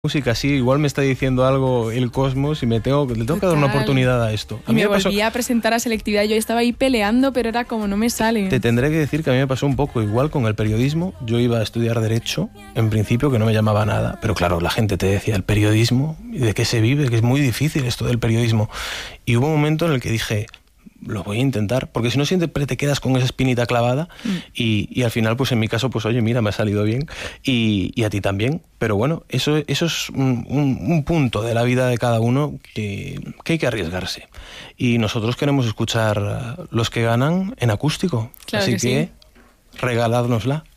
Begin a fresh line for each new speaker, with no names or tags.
música, sí, igual me está diciendo algo el cosmos y le tengo que dar una oportunidad a esto.
A mí me volví a presentar a selectividad, yo estaba ahí peleando, pero era como no me sale.
Te tendré que decir que a mí me pasó un poco igual con el periodismo. Yo iba a estudiar Derecho, en principio, que no me llamaba nada, pero claro, la gente te decía el periodismo, y de qué se vive, que es muy difícil esto del periodismo. Y hubo un momento en el que dije, lo voy a intentar, porque si no siempre te quedas con esa espinita clavada y al final, pues en mi caso, pues oye, mira, me ha salido bien y a ti también. Pero bueno, eso es un punto de la vida de cada uno que hay que arriesgarse. Y nosotros queremos escuchar Los que ganan en acústico.
Claro
así
que sí.
regaládnosla.